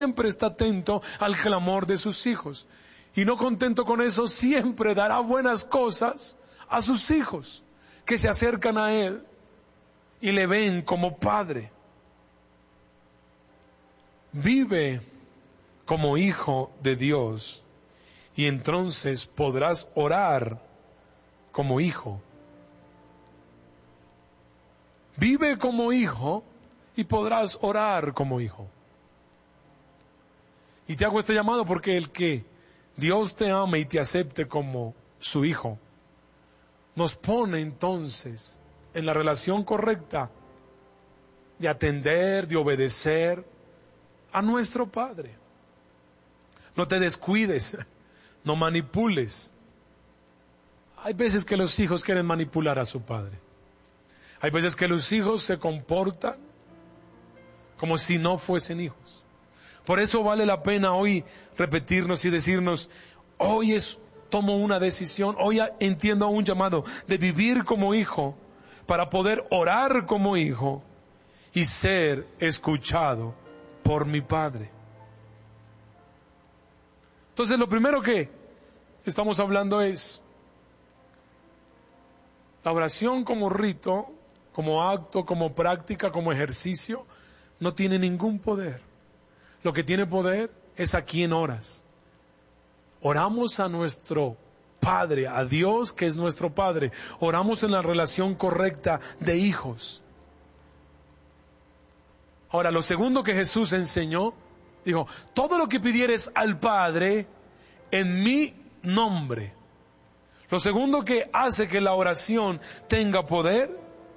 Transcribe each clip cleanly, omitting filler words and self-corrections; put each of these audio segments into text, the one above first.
siempre está atento al clamor de sus hijos. Y no contento con eso, siempre dará buenas cosas a sus hijos que se acercan a Él y le ven como Padre. Vive como hijo de Dios y entonces podrás orar como hijo. Vive como hijo y podrás orar como hijo. Y te hago este llamado porque el que Dios te ame y te acepte como su hijo, nos pone entonces en la relación correcta de atender, de obedecer a nuestro Padre. No te descuides, no manipules. Hay veces que los hijos quieren manipular a su padre. Hay veces que los hijos se comportan como si no fuesen hijos. Por eso vale la pena hoy repetirnos y decirnos, hoy tomo una decisión, hoy entiendo un llamado de vivir como hijo para poder orar como hijo y ser escuchado por mi Padre. Entonces lo primero que estamos hablando es la oración como rito, como acto, como práctica, como ejercicio, no tiene ningún poder. Lo que tiene poder es a quién oras. Oramos a nuestro Padre, a Dios que es nuestro Padre. Oramos en la relación correcta de hijos. Ahora, lo segundo que Jesús enseñó, dijo, todo lo que pidieres al Padre en mi nombre. Lo segundo que hace que la oración tenga poder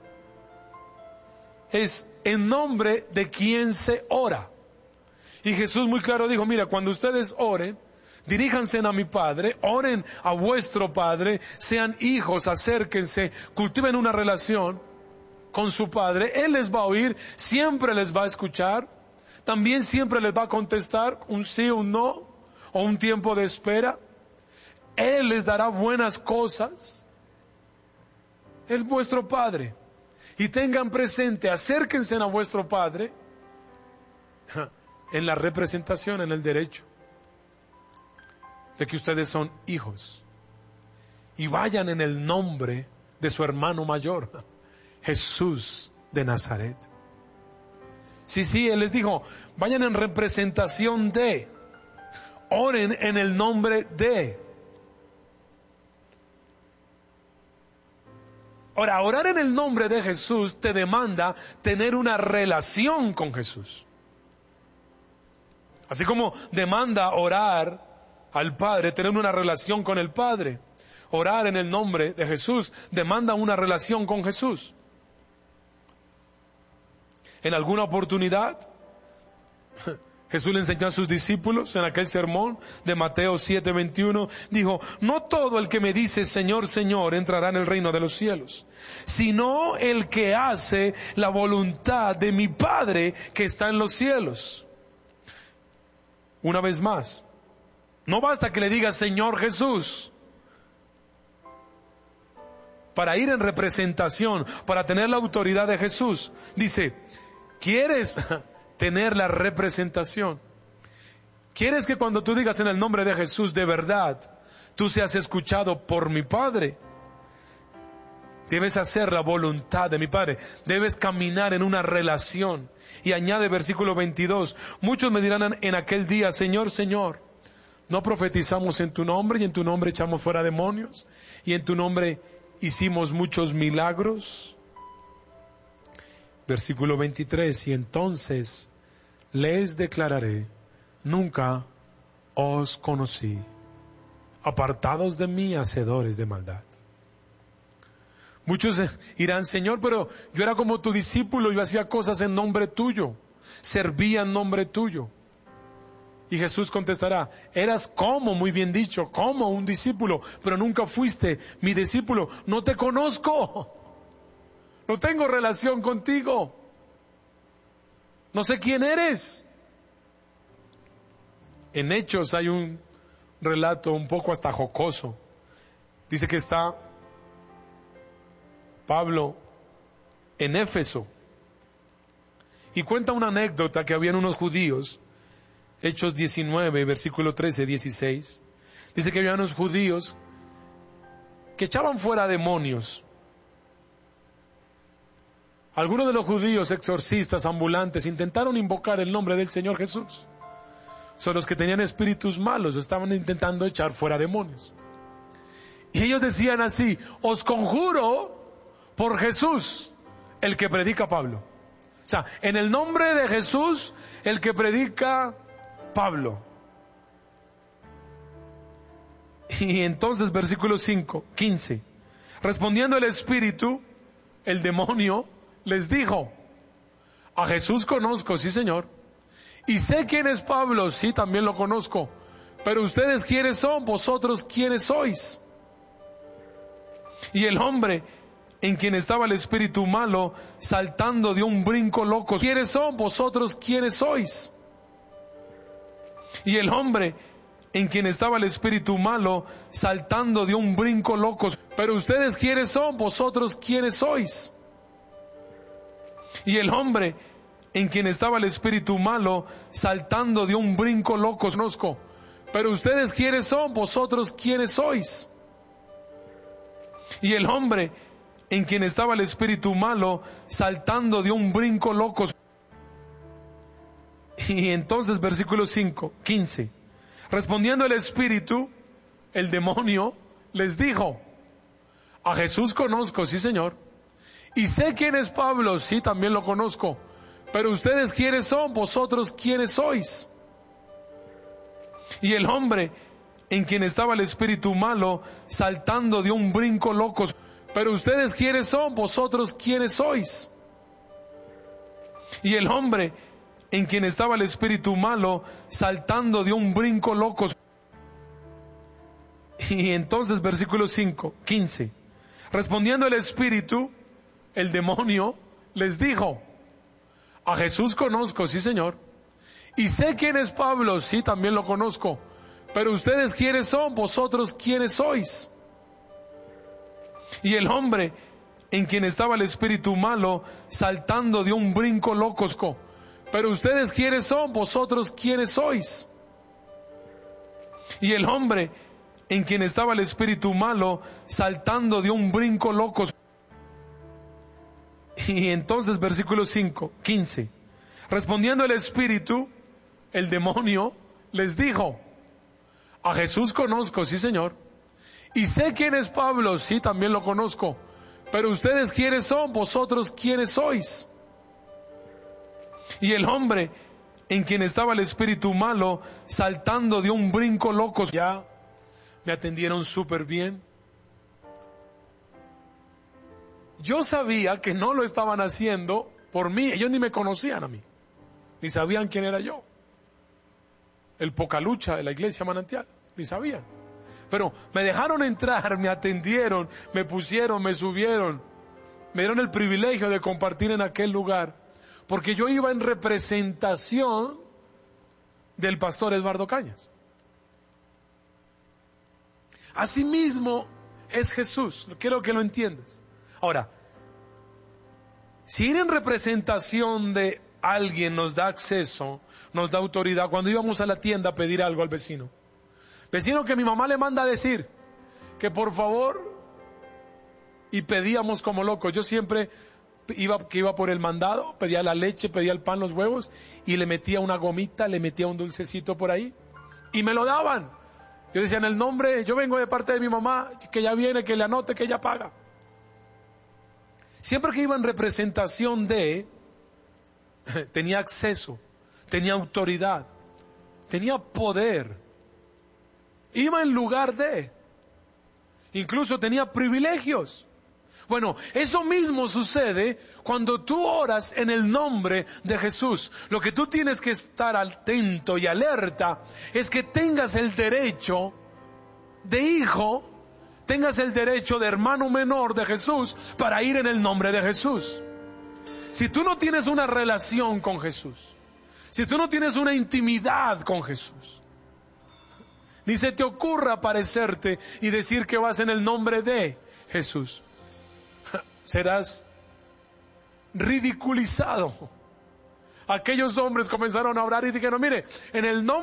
es en nombre de quien se ora. Y Jesús muy claro dijo, mira, cuando ustedes oren, diríjanse a mi Padre, oren a vuestro Padre, sean hijos, acérquense, cultiven una relación con su Padre. Él les va a oír, siempre les va a escuchar, también siempre les va a contestar un sí, un no, o un tiempo de espera. Él les dará buenas cosas. Es vuestro Padre. Y tengan presente, acérquense a vuestro Padre en la representación, en el derecho de que ustedes son hijos. Y vayan en el nombre de su hermano mayor, Jesús de Nazaret. Sí, Él les dijo, vayan en representación de, oren en el nombre de. Ahora, orar en el nombre de Jesús te demanda tener una relación con Jesús. Así como demanda orar al Padre, tener una relación con el Padre. Orar en el nombre de Jesús demanda una relación con Jesús. En alguna oportunidad, Jesús le enseñó a sus discípulos en aquel sermón de Mateo 7:21, dijo, no todo el que me dice Señor, Señor entrará en el reino de los cielos, sino el que hace la voluntad de mi Padre que está en los cielos. Una vez más, no basta que le digas Señor Jesús para ir en representación, para tener la autoridad de Jesús. Dice, ¿quieres tener la representación? ¿Quieres que cuando tú digas en el nombre de Jesús de verdad, tú seas escuchado por mi Padre? Debes hacer la voluntad de mi Padre. Debes caminar en una relación. Y añade versículo 22, muchos me dirán en aquel día, Señor, Señor, ¿no profetizamos en tu nombre y en tu nombre echamos fuera demonios y en tu nombre hicimos muchos milagros? Versículo 23, y entonces les declararé, nunca os conocí, apartados de mí, hacedores de maldad. Muchos dirán, Señor, pero yo era como tu discípulo, yo hacía cosas en nombre tuyo, servía en nombre tuyo. Y Jesús contestará, eras como, muy bien dicho, como un discípulo, pero nunca fuiste mi discípulo, no te conozco, no tengo relación contigo, no sé quién eres. En Hechos hay un relato un poco hasta jocoso. Dice que está Pablo en Éfeso y cuenta una anécdota que habían unos judíos Hechos 19, versículo 13, 16. Dice que había unos judíos que echaban fuera demonios. Algunos de los judíos exorcistas ambulantes intentaron invocar el nombre del Señor Jesús. Son los que tenían espíritus malos, estaban intentando echar fuera demonios. Y ellos decían así: os conjuro por Jesús, el que predica Pablo. O sea, en el nombre de Jesús, el que predica Pablo. Y entonces, versículo 15. Respondiendo el espíritu, el demonio les dijo: a Jesús conozco, sí Señor, y sé quién es Pablo, sí también lo conozco, pero ustedes quiénes son, vosotros quiénes sois. Y el hombre en quien estaba el espíritu malo, saltando de un brinco loco: ¿quiénes son, vosotros quiénes sois? Y el hombre en quien estaba el espíritu malo, saltando de un brinco loco: pero ustedes quiénes son, vosotros quiénes sois. Y el hombre en quien estaba el espíritu malo, saltando de un brinco loco: conozco, pero ustedes quiénes son, vosotros quiénes sois. Y el hombre en quien estaba el espíritu malo, saltando de un brinco loco. Y entonces, versículo 15. Respondiendo el espíritu, el demonio les dijo: a Jesús conozco, sí Señor, y sé quién es Pablo, sí también lo conozco, pero ustedes quiénes son, vosotros quiénes sois. Y el hombre en quien estaba el espíritu malo, saltando de un brinco loco: pero ustedes quiénes son, vosotros quiénes sois. Y el hombre en quien estaba el espíritu malo, saltando de un brinco loco. Y entonces, versículo 15. Respondiendo el espíritu, el demonio les dijo: a Jesús conozco, sí Señor, y sé quién es Pablo, sí también lo conozco, pero ustedes quiénes son, vosotros quiénes sois. Y el hombre en quien estaba el espíritu malo, saltando de un brinco loco: pero ustedes quiénes son, vosotros quiénes sois. Y el hombre en quien estaba el espíritu malo, saltando de un brinco loco. Y entonces, versículo 15. Respondiendo el espíritu, el demonio les dijo: a Jesús conozco, sí Señor, y sé quién es Pablo, sí también lo conozco, pero ustedes quiénes son, vosotros quiénes sois. Y el hombre en quien estaba el espíritu malo, saltando de un brinco loco. Ya me atendieron súper bien. Yo sabía que no lo estaban haciendo por mí. Ellos ni me conocían a mí, ni sabían quién era yo. El Pocalucha de la iglesia Manantial, ni sabían. Pero me dejaron entrar, me atendieron, me pusieron, me subieron, me dieron el privilegio de compartir en aquel lugar, porque yo iba en representación del pastor Eduardo Cañas. Asimismo es Jesús, quiero que lo entiendas. Ahora, si ir en representación de alguien nos da acceso, nos da autoridad. Cuando íbamos a la tienda a pedir algo al vecino que mi mamá le manda a decir que por favor, y pedíamos como locos. Yo siempre iba por el mandado, pedía la leche, pedía el pan, los huevos, y le metía una gomita, le metía un dulcecito por ahí, y me lo daban. Yo decía: en el nombre, yo vengo de parte de mi mamá, que ya viene, que le anote, que ella paga. Siempre que iba en representación de, tenía acceso, tenía autoridad, tenía poder, iba en lugar de, incluso tenía privilegios. Bueno, eso mismo sucede cuando tú oras en el nombre de Jesús. Lo que tú tienes que estar atento y alerta es que tengas el derecho de hijo, tengas el derecho de hermano menor de Jesús para ir en el nombre de Jesús. Si tú no tienes una relación con Jesús, si tú no tienes una intimidad con Jesús, ni se te ocurra aparecerte y decir que vas en el nombre de Jesús, serás ridiculizado. aquellos hombres comenzaron a orar y dijeron, mire, en el nombre